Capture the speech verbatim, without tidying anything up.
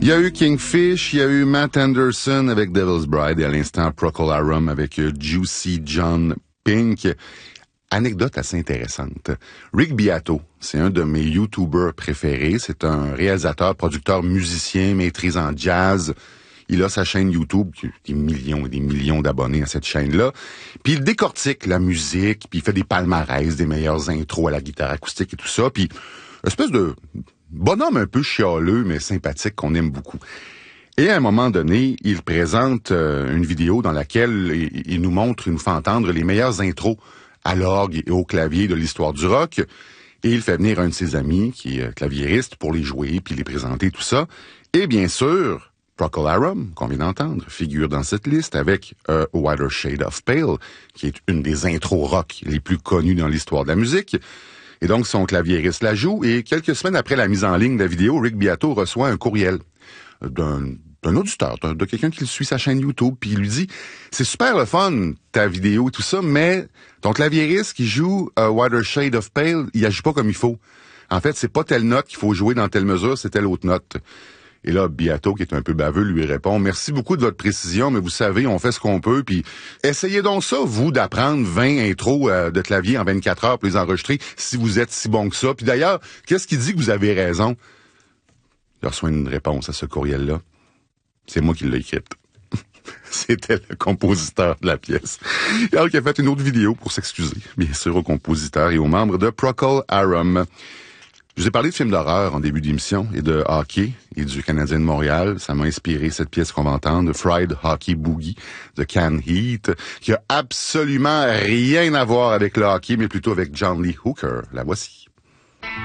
Il y a eu Kingfish, il y a eu Matt Anderson avec Devil's Bride et à l'instant Procol Harum avec Juicy John Pink. Anecdote assez intéressante. Rick Beato, c'est un de mes YouTubers préférés. C'est un réalisateur, producteur, musicien, maîtrise en jazz. Il a sa chaîne YouTube, qui a des millions et des millions d'abonnés à cette chaîne-là. Puis il décortique la musique, puis il fait des palmarès, des meilleures intros à la guitare acoustique et tout ça. Puis espèce de bonhomme un peu chialeux, mais sympathique, qu'on aime beaucoup. Et à un moment donné, il présente euh, une vidéo dans laquelle il, il nous montre, il nous fait entendre les meilleures intros à l'orgue et au clavier de l'histoire du rock. Et il fait venir un de ses amis, qui est claviériste, pour les jouer, puis les présenter, tout ça. Et bien sûr, Procol Harum, qu'on vient d'entendre, figure dans cette liste avec A Whiter Shade of Pale, qui est une des intros rock les plus connues dans l'histoire de la musique. Et donc, son claviériste la joue, et quelques semaines après la mise en ligne de la vidéo, Rick Beato reçoit un courriel d'un, d'un auditeur, d'un, de quelqu'un qui suit sa chaîne YouTube, puis il lui dit « C'est super le fun, ta vidéo et tout ça, mais ton claviériste qui joue A Whiter Shade of Pale, il agit pas comme il faut. En fait, c'est pas telle note qu'il faut jouer dans telle mesure, c'est telle autre note. » Et là, Beato, qui est un peu baveux, lui répond « Merci beaucoup de votre précision, mais vous savez, on fait ce qu'on peut, puis essayez donc ça, vous, d'apprendre vingt intros euh, de clavier en vingt-quatre heures pour les enregistrer, si vous êtes si bon que ça. Puis d'ailleurs, qu'est-ce qui dit que vous avez raison? » Il reçoit une réponse à ce courriel-là. C'est moi qui l'ai écrite. C'était le compositeur de la pièce. Alors qu'il a fait une autre vidéo pour s'excuser, bien sûr, aux compositeurs et aux membres de Procol Harum. Je vous ai parlé de films d'horreur en début d'émission et de hockey et du Canadien de Montréal. Ça m'a inspiré cette pièce qu'on va entendre, Fried Hockey Boogie de Can Heat, qui a absolument rien à voir avec le hockey, mais plutôt avec John Lee Hooker. La voici.